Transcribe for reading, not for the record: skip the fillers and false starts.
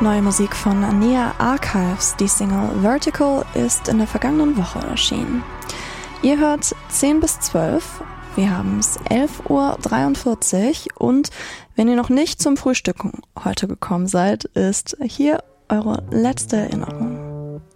Neue Musik von Nia Archives. Die Single Vertical ist in der vergangenen Woche erschienen. Ihr hört 10 bis 12. Wir haben es 11:43 Uhr und wenn ihr noch nicht zum Frühstücken heute gekommen seid, ist hier eure letzte Erinnerung.